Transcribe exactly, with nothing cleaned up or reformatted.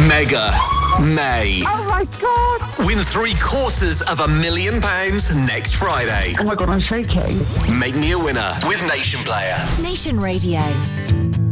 Mega May. Oh my God! Win three quarters of a million pounds next Friday. Oh my God, I'm shaking. Make me a winner with Nation Player. Nation Radio.